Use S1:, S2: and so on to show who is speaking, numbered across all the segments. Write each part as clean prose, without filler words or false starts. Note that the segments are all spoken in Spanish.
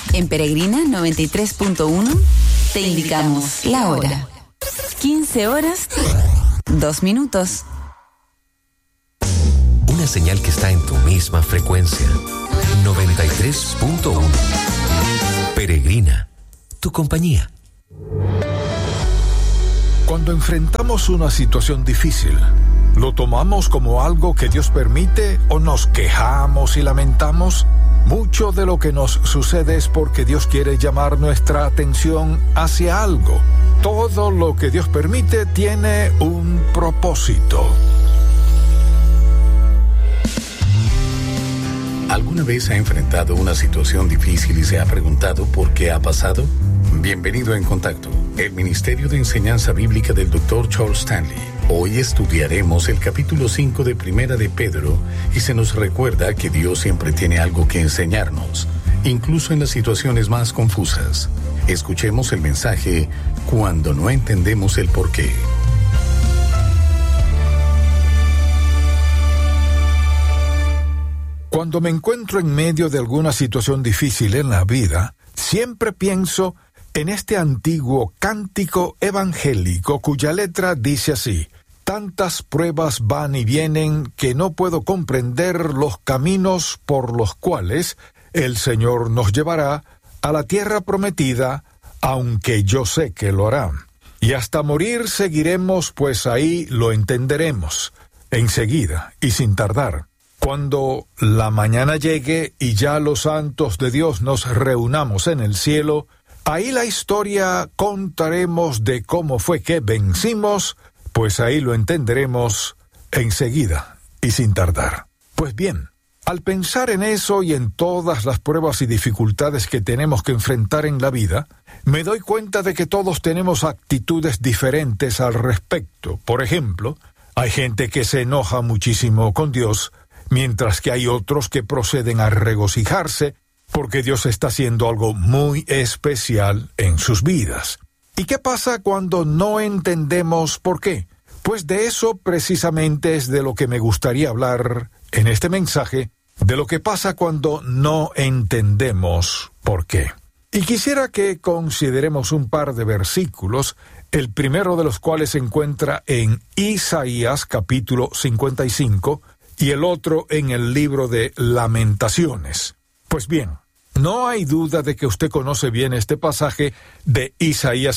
S1: En Peregrina 93.1 te indicamos la hora. 15 horas, 2 minutos.
S2: Una señal que está en tu misma frecuencia. 93.1. Peregrina, tu compañía.
S3: Cuando enfrentamos una situación difícil, ¿lo tomamos como algo que Dios permite o nos quejamos y lamentamos? Mucho de lo que nos sucede es porque Dios quiere llamar nuestra atención hacia algo. Todo lo que Dios permite tiene un propósito.
S4: ¿Alguna vez ha enfrentado una situación difícil y se ha preguntado por qué ha pasado? Bienvenido a En Contacto, el Ministerio de Enseñanza Bíblica del Dr. Charles Stanley. Hoy estudiaremos el capítulo 5 de Primera de Pedro y se nos recuerda que Dios siempre tiene algo que enseñarnos, incluso en las situaciones más confusas. Escuchemos el mensaje Cuando no entendemos el porqué.
S3: Cuando me encuentro en medio de alguna situación difícil en la vida, siempre pienso en este antiguo cántico evangélico cuya letra dice así: tantas pruebas van y vienen que no puedo comprender los caminos por los cuales el Señor nos llevará a la tierra prometida, aunque yo sé que lo hará. Y hasta morir seguiremos, pues ahí lo entenderemos, enseguida y sin tardar. Cuando la mañana llegue y ya los santos de Dios nos reunamos en el cielo, ahí la historia contaremos de cómo fue que vencimos, pues ahí lo entenderemos enseguida y sin tardar. Pues bien, al pensar en eso y en todas las pruebas y dificultades que tenemos que enfrentar en la vida, me doy cuenta de que todos tenemos actitudes diferentes al respecto. Por ejemplo, hay gente que se enoja muchísimo con Dios, mientras que hay otros que proceden a regocijarse porque Dios está haciendo algo muy especial en sus vidas. ¿Y qué pasa cuando no entendemos por qué? Pues de eso precisamente es de lo que me gustaría hablar en este mensaje, de lo que pasa cuando no entendemos por qué. Y quisiera que consideremos un par de versículos, el primero de los cuales se encuentra en Isaías capítulo 55, y el otro en el libro de Lamentaciones. Pues bien, no hay duda de que usted conoce bien este pasaje de Isaías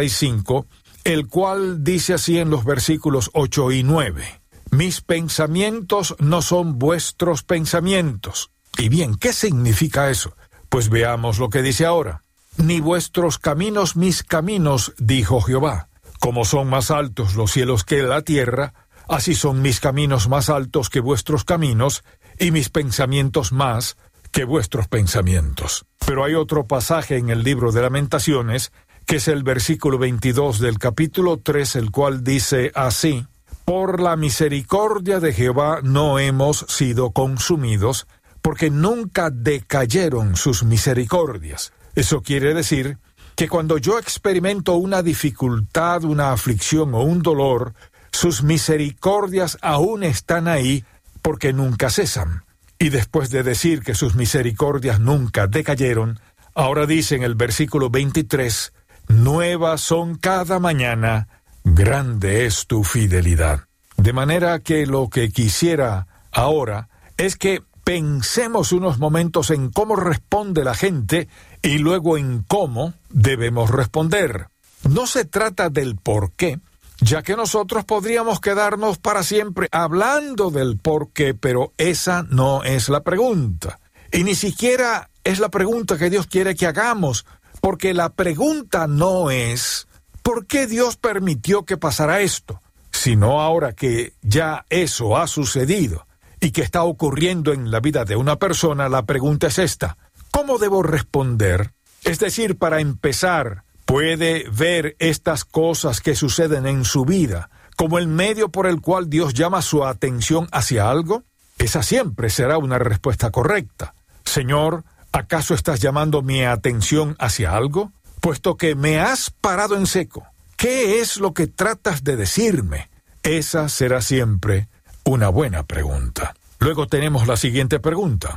S3: 55, el cual dice así en los versículos 8 y 9. Mis pensamientos no son vuestros pensamientos. Y bien, ¿qué significa eso? Pues veamos lo que dice ahora. Ni vuestros caminos mis caminos, dijo Jehová. Como son más altos los cielos que la tierra, así son mis caminos más altos que vuestros caminos, y mis pensamientos más que vuestros pensamientos. Pero hay otro pasaje en el libro de Lamentaciones, que es el versículo 22 del capítulo 3, el cual dice así: Por la misericordia de Jehová no hemos sido consumidos, porque nunca decayeron sus misericordias. Eso quiere decir que cuando yo experimento una dificultad, una aflicción o un dolor, sus misericordias aún están ahí porque nunca cesan. Y después de decir que sus misericordias nunca decayeron, ahora dice en el versículo 23, nuevas son cada mañana, grande es tu fidelidad. De manera que lo que quisiera ahora es que pensemos unos momentos en cómo responde la gente y luego en cómo debemos responder. No se trata del por qué, ya que nosotros podríamos quedarnos para siempre hablando del por qué, pero esa no es la pregunta. Y ni siquiera es la pregunta que Dios quiere que hagamos, porque la pregunta no es ¿por qué Dios permitió que pasara esto? Sino ahora que ya eso ha sucedido y que está ocurriendo en la vida de una persona, la pregunta es esta: ¿cómo debo responder? Es decir, para empezar, ¿puede ver estas cosas que suceden en su vida como el medio por el cual Dios llama su atención hacia algo? Esa siempre será una respuesta correcta. Señor, ¿acaso estás llamando mi atención hacia algo? Puesto que me has parado en seco, ¿qué es lo que tratas de decirme? Esa será siempre una buena pregunta. Luego tenemos la siguiente pregunta.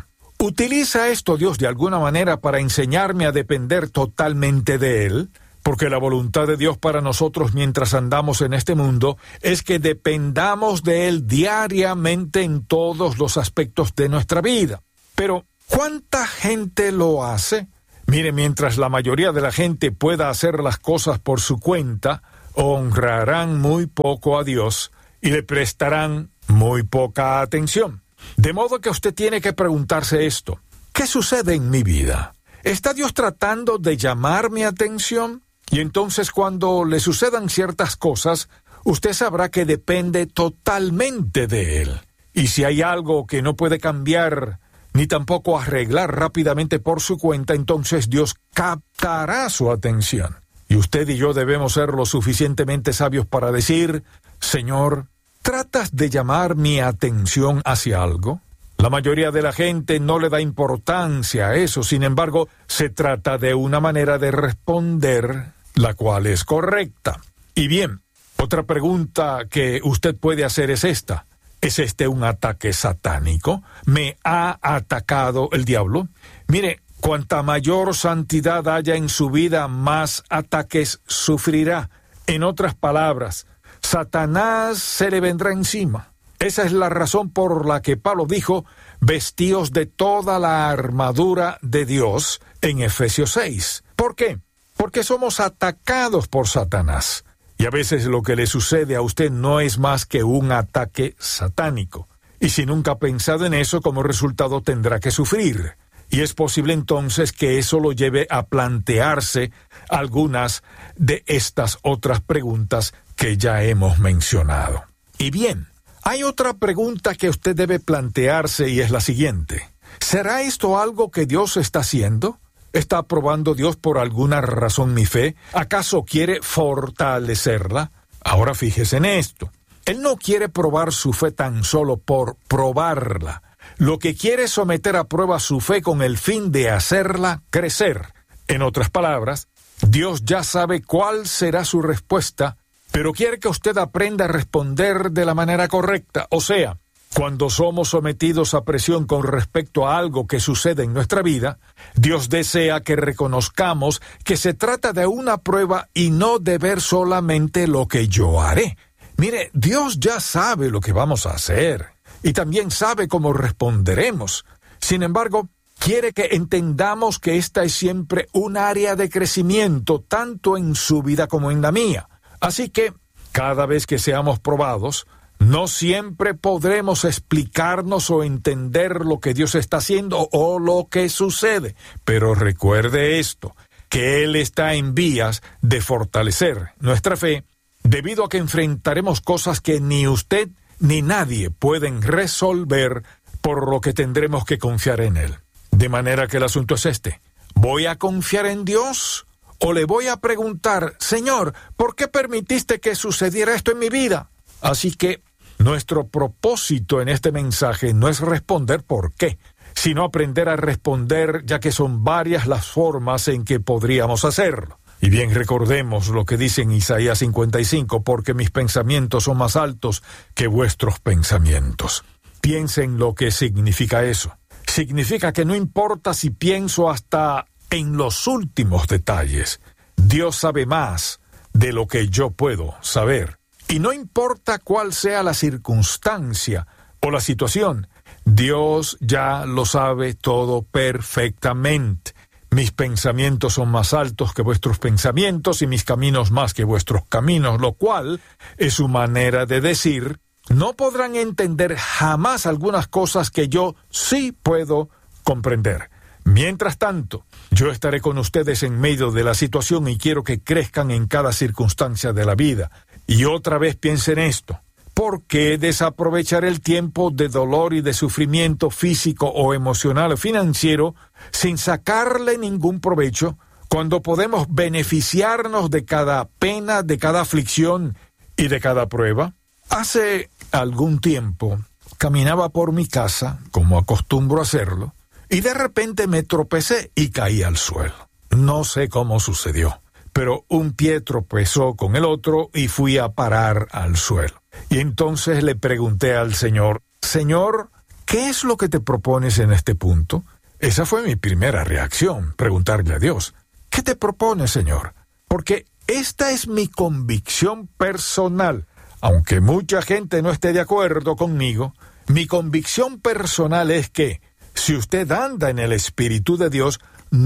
S3: ¿Utiliza esto Dios de alguna manera para enseñarme a depender totalmente de Él? Porque la voluntad de Dios para nosotros mientras andamos en este mundo es que dependamos de Él diariamente en todos los aspectos de nuestra vida. Pero, ¿cuánta gente lo hace? Mire, mientras la mayoría de la gente pueda hacer las cosas por su cuenta, honrarán muy poco a Dios y le prestarán muy poca atención. De modo que usted tiene que preguntarse esto: ¿qué sucede en mi vida? ¿Está Dios tratando de llamar mi atención? Y entonces cuando le sucedan ciertas cosas, usted sabrá que depende totalmente de Él. Y si hay algo que no puede cambiar, ni tampoco arreglar rápidamente por su cuenta, entonces Dios captará su atención. Y usted y yo debemos ser lo suficientemente sabios para decir: Señor, ¿tratas de llamar mi atención hacia algo? La mayoría de la gente no le da importancia a eso, sin embargo, se trata de una manera de responder la cual es correcta. Y bien, otra pregunta que usted puede hacer es esta: ¿es este un ataque satánico? ¿Me ha atacado el diablo? Mire, cuanta mayor santidad haya en su vida, más ataques sufrirá. En otras palabras, Satanás se le vendrá encima. Esa es la razón por la que Pablo dijo: vestíos de toda la armadura de Dios, en Efesios 6. ¿Por qué? Porque somos atacados por Satanás. Y a veces lo que le sucede a usted no es más que un ataque satánico. Y si nunca ha pensado en eso, como resultado tendrá que sufrir. Y es posible entonces que eso lo lleve a plantearse algunas de estas otras preguntas que ya hemos mencionado. Y bien, hay otra pregunta que usted debe plantearse y es la siguiente: ¿será esto algo que Dios está haciendo? ¿Está probando Dios por alguna razón mi fe? ¿Acaso quiere fortalecerla? Ahora fíjese en esto. Él no quiere probar su fe tan solo por probarla. Lo que quiere es someter a prueba su fe con el fin de hacerla crecer. En otras palabras, Dios ya sabe cuál será su respuesta, pero quiere que usted aprenda a responder de la manera correcta. O sea, cuando somos sometidos a presión con respecto a algo que sucede en nuestra vida, Dios desea que reconozcamos que se trata de una prueba y no de ver solamente lo que yo haré. Mire, Dios ya sabe lo que vamos a hacer y también sabe cómo responderemos. Sin embargo, quiere que entendamos que esta es siempre un área de crecimiento, tanto en su vida como en la mía. Así que, cada vez que seamos probados, no siempre podremos explicarnos o entender lo que Dios está haciendo o lo que sucede. Pero recuerde esto, que Él está en vías de fortalecer nuestra fe, debido a que enfrentaremos cosas que ni usted ni nadie pueden resolver, por lo que tendremos que confiar en Él. De manera que el asunto es este: ¿voy a confiar en Dios o le voy a preguntar: Señor, ¿por qué permitiste que sucediera esto en mi vida? Así que nuestro propósito en este mensaje no es responder por qué, sino aprender a responder, ya que son varias las formas en que podríamos hacerlo. Y bien, recordemos lo que dice en Isaías 55, porque mis pensamientos son más altos que vuestros pensamientos. Piensen lo que significa eso. Significa que no importa si pienso hasta en los últimos detalles, Dios sabe más de lo que yo puedo saber. Y no importa cuál sea la circunstancia o la situación, Dios ya lo sabe todo perfectamente. Mis pensamientos son más altos que vuestros pensamientos y mis caminos más que vuestros caminos, lo cual es su manera de decir: no podrán entender jamás algunas cosas que yo sí puedo comprender. Mientras tanto, yo estaré con ustedes en medio de la situación y quiero que crezcan en cada circunstancia de la vida. Y otra vez piensen esto: ¿por qué desaprovechar el tiempo de dolor y de sufrimiento físico o emocional o financiero sin sacarle ningún provecho, cuando podemos beneficiarnos de cada pena, de cada aflicción y de cada prueba? Hace algún tiempo caminaba por mi casa, como acostumbro hacerlo, y de repente me tropecé y caí al suelo. No sé cómo sucedió, pero un pie tropezó con el otro y fui a parar al suelo. Y entonces le pregunté al Señor: Señor, ¿qué es lo que te propones en este punto? Esa fue mi primera reacción, preguntarle a Dios, ¿qué te propone, Señor? Porque esta es mi convicción personal. Aunque mucha gente no esté de acuerdo conmigo, mi convicción personal es que, si usted anda en el Espíritu de Dios,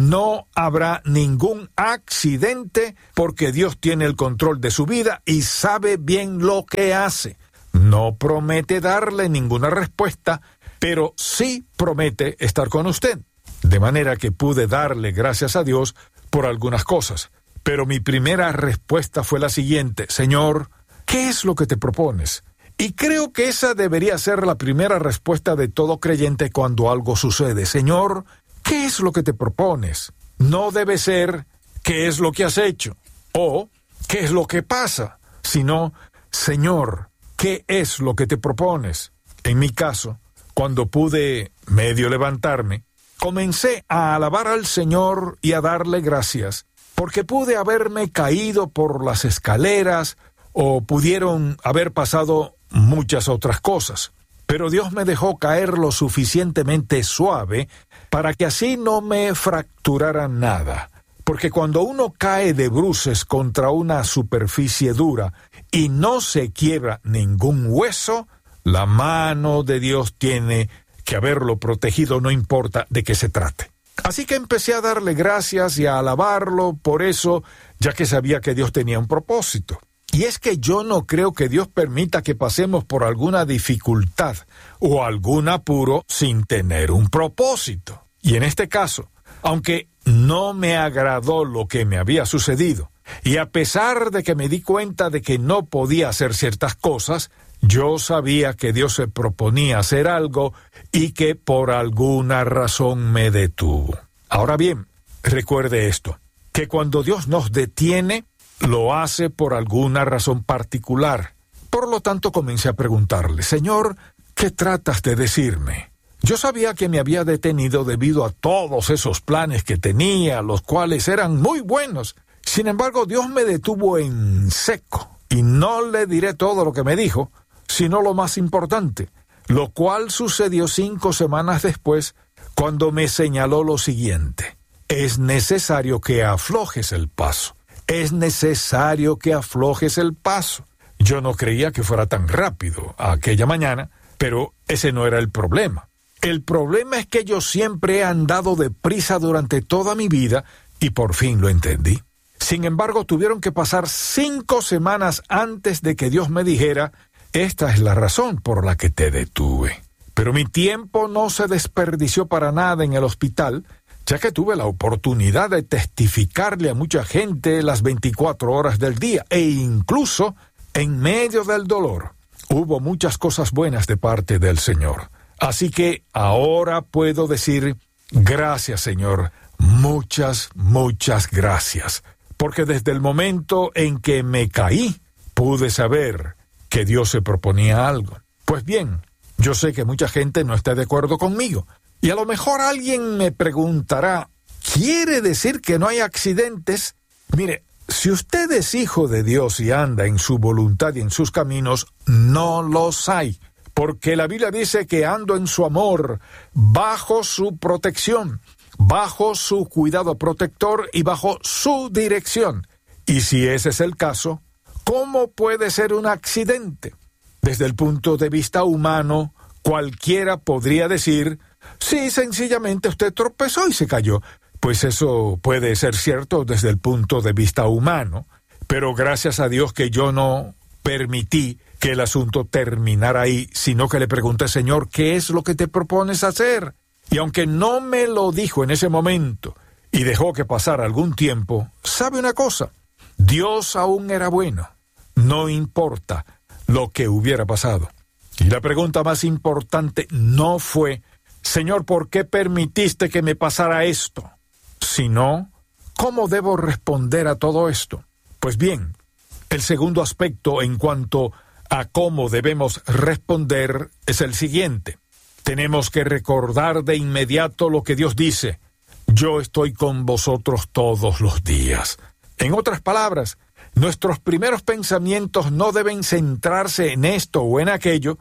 S3: no habrá ningún accidente porque Dios tiene el control de su vida y sabe bien lo que hace. No promete darle ninguna respuesta, pero sí promete estar con usted. De manera que pude darle gracias a Dios por algunas cosas. Pero mi primera respuesta fue la siguiente: Señor, ¿qué es lo que te propones? Y creo que esa debería ser la primera respuesta de todo creyente cuando algo sucede. Señor, ¿qué es lo que te propones? No debe ser ¿qué es lo que has hecho? O ¿qué es lo que pasa? Sino, Señor, ¿qué es lo que te propones? En mi caso, cuando pude medio levantarme, comencé a alabar al Señor y a darle gracias, porque pude haberme caído por las escaleras o pudieron haber pasado muchas otras cosas. Pero Dios me dejó caer lo suficientemente suave para que así no me fracturara nada. Porque cuando uno cae de bruces contra una superficie dura y no se quiebra ningún hueso, la mano de Dios tiene que haberlo protegido, no importa de qué se trate. Así que empecé a darle gracias y a alabarlo por eso, ya que sabía que Dios tenía un propósito. Y es que yo no creo que Dios permita que pasemos por alguna dificultad o algún apuro sin tener un propósito. Y en este caso, aunque no me agradó lo que me había sucedido, y a pesar de que me di cuenta de que no podía hacer ciertas cosas, yo sabía que Dios se proponía hacer algo y que por alguna razón me detuvo. Ahora bien, recuerde esto, que cuando Dios nos detiene, lo hace por alguna razón particular. Por lo tanto, comencé a preguntarle, Señor, ¿qué tratas de decirme? Yo sabía que me había detenido debido a todos esos planes que tenía, los cuales eran muy buenos. Sin embargo, Dios me detuvo en seco, y no le diré todo lo que me dijo, sino lo más importante, lo cual sucedió 5 semanas después, cuando me señaló lo siguiente: es necesario que aflojes el paso. Es necesario que aflojes el paso. Yo no creía que fuera tan rápido aquella mañana, pero ese no era el problema. El problema es que yo siempre he andado deprisa durante toda mi vida y por fin lo entendí. Sin embargo, tuvieron que pasar 5 semanas antes de que Dios me dijera: esta es la razón por la que te detuve. Pero mi tiempo no se desperdició para nada en el hospital, ya que tuve la oportunidad de testificarle a mucha gente las 24 horas del día, e incluso en medio del dolor. Hubo muchas cosas buenas de parte del Señor. Así que ahora puedo decir, gracias, Señor, muchas, muchas gracias. Porque desde el momento en que me caí, pude saber que Dios se proponía algo. Pues bien, yo sé que mucha gente no está de acuerdo conmigo. Y a lo mejor alguien me preguntará, ¿quiere decir que no hay accidentes? Mire, si usted es hijo de Dios y anda en su voluntad y en sus caminos, no los hay. Porque la Biblia dice que ando en su amor, bajo su protección, bajo su cuidado protector y bajo su dirección. Y si ese es el caso, ¿cómo puede ser un accidente? Desde el punto de vista humano, cualquiera podría decir, sí, sencillamente usted tropezó y se cayó. Pues eso puede ser cierto desde el punto de vista humano, pero gracias a Dios que yo no permití que el asunto terminara ahí, sino que le pregunté, Señor, ¿qué es lo que te propones hacer? Y aunque no me lo dijo en ese momento y dejó que pasara algún tiempo, ¿sabe una cosa? Dios aún era bueno, no importa lo que hubiera pasado. Y la pregunta más importante no fue, Señor, ¿por qué permitiste que me pasara esto? Sino, ¿cómo debo responder a todo esto? Pues bien, el segundo aspecto en cuanto a cómo debemos responder es el siguiente. Tenemos que recordar de inmediato lo que Dios dice: yo estoy con vosotros todos los días. En otras palabras, nuestros primeros pensamientos no deben centrarse en esto o en aquello,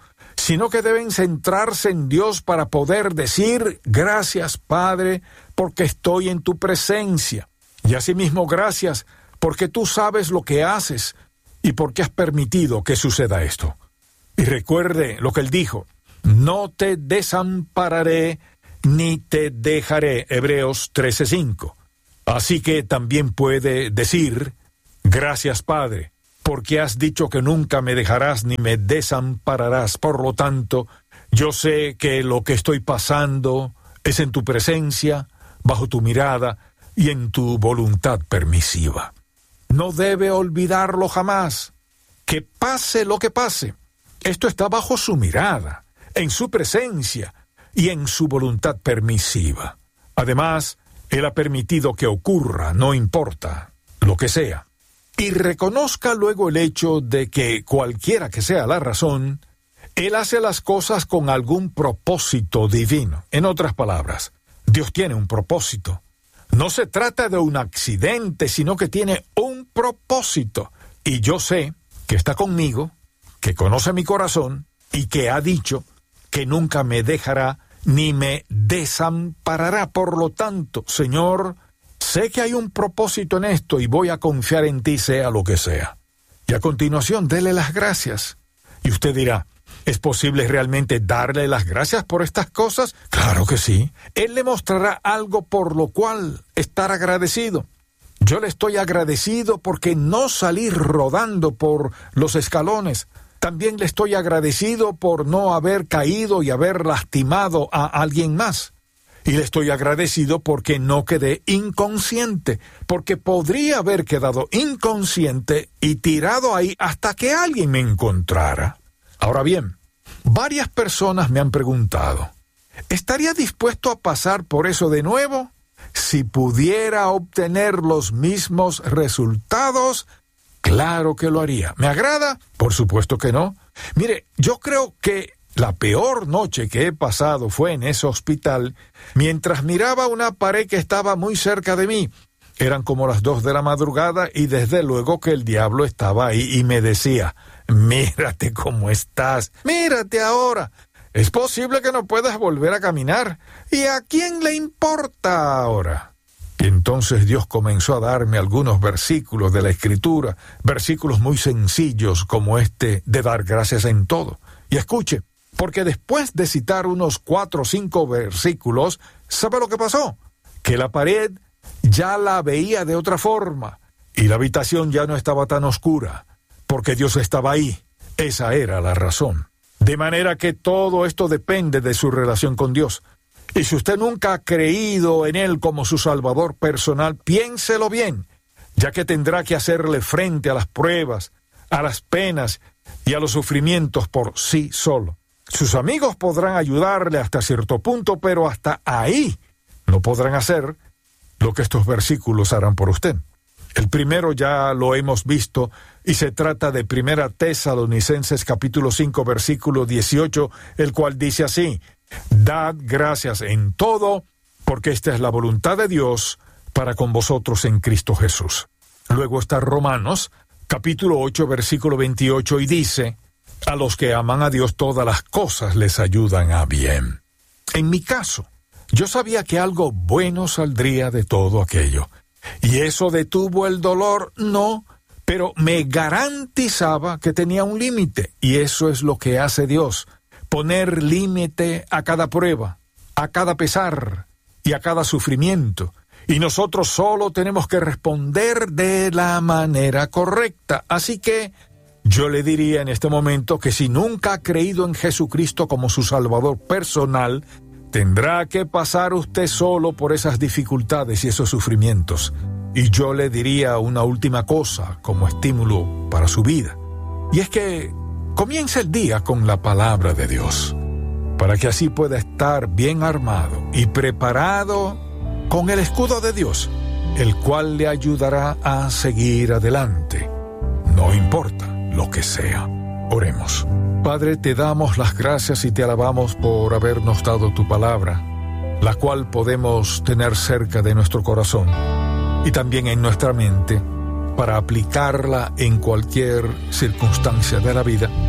S3: sino que deben centrarse en Dios para poder decir: gracias, Padre, porque estoy en tu presencia. Y asimismo, gracias porque tú sabes lo que haces y porque has permitido que suceda esto. Y recuerde lo que él dijo: no te desampararé ni te dejaré. Hebreos 13:5. Así que también puede decir: gracias, Padre, porque has dicho que nunca me dejarás ni me desampararás. Por lo tanto, yo sé que lo que estoy pasando es en tu presencia, bajo tu mirada y en tu voluntad permisiva. No debe olvidarlo jamás. Que pase lo que pase, esto está bajo su mirada, en su presencia y en su voluntad permisiva. Además, Él ha permitido que ocurra, no importa lo que sea. Y reconozca luego el hecho de que, cualquiera que sea la razón, Él hace las cosas con algún propósito divino. En otras palabras, Dios tiene un propósito. No se trata de un accidente, sino que tiene un propósito. Y yo sé que está conmigo, que conoce mi corazón y que ha dicho que nunca me dejará ni me desamparará. Por lo tanto, Señor, sé que hay un propósito en esto y voy a confiar en ti, sea lo que sea. Y a continuación, dele las gracias. Y usted dirá: ¿es posible realmente darle las gracias por estas cosas? Claro que sí. Él le mostrará algo por lo cual estar agradecido. Yo le estoy agradecido porque no salí rodando por los escalones. También le estoy agradecido por no haber caído y haber lastimado a alguien más. Y le estoy agradecido porque no quedé inconsciente, porque podría haber quedado inconsciente y tirado ahí hasta que alguien me encontrara. Ahora bien, varias personas me han preguntado: ¿estaría dispuesto a pasar por eso de nuevo si pudiera obtener los mismos resultados? Claro que lo haría. ¿Me agrada? Por supuesto que no. Mire, yo creo que la peor noche que he pasado fue en ese hospital, mientras miraba una pared que estaba muy cerca de mí. Eran como las 2 de la madrugada y desde luego que el diablo estaba ahí y me decía: mírate cómo estás, mírate ahora. Es posible que no puedas volver a caminar. ¿Y a quién le importa ahora? Y entonces Dios comenzó a darme algunos versículos de la Escritura, versículos muy sencillos como este de dar gracias en todo. Y escuche, porque después de citar unos 4 o 5 versículos, ¿sabe lo que pasó? Que la pared ya la veía de otra forma y la habitación ya no estaba tan oscura, porque Dios estaba ahí. Esa era la razón. De manera que todo esto depende de su relación con Dios. Y si usted nunca ha creído en Él como su Salvador personal, piénselo bien, ya que tendrá que hacerle frente a las pruebas, a las penas y a los sufrimientos por sí solo. Sus amigos podrán ayudarle hasta cierto punto, pero hasta ahí no podrán hacer lo que estos versículos harán por usted. El primero ya lo hemos visto y se trata de 1 Tesalonicenses capítulo 5 versículo 18, el cual dice así: dad gracias en todo, porque esta es la voluntad de Dios para con vosotros en Cristo Jesús. Luego está Romanos capítulo 8 versículo 28 y dice: a los que aman a Dios todas las cosas les ayudan a bien. En mi caso, yo sabía que algo bueno saldría de todo aquello. ¿Y eso detuvo el dolor? No, pero me garantizaba que tenía un límite. Y eso es lo que hace Dios: poner límite a cada prueba, a cada pesar y a cada sufrimiento. Y nosotros solo tenemos que responder de la manera correcta. Así que yo le diría en este momento que si nunca ha creído en Jesucristo como su Salvador personal, tendrá que pasar usted solo por esas dificultades y esos sufrimientos. Y yo le diría una última cosa como estímulo para su vida. Y es que comience el día con la palabra de Dios, para que así pueda estar bien armado y preparado con el escudo de Dios, el cual le ayudará a seguir adelante, no importa lo que sea. Oremos. Padre, te damos las gracias y te alabamos por habernos dado tu palabra, la cual podemos tener cerca de nuestro corazón y también en nuestra mente para aplicarla en cualquier circunstancia de la vida,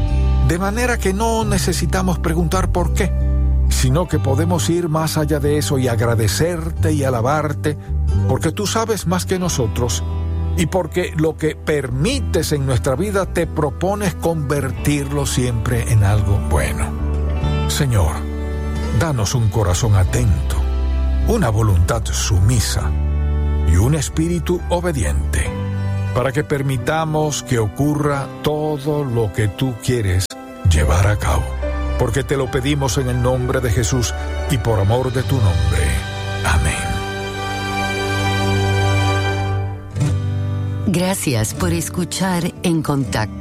S3: De manera que no necesitamos preguntar por qué, sino que podemos ir más allá de eso y agradecerte y alabarte, porque tú sabes más que nosotros y porque lo que permites en nuestra vida te propones convertirlo siempre en algo bueno. Señor, danos un corazón atento, una voluntad sumisa y un espíritu obediente, para que permitamos que ocurra todo lo que tú quieres llevar a cabo. Porque te lo pedimos en el nombre de Jesús y por amor de tu nombre. Amén.
S5: Gracias por escuchar En Contacto,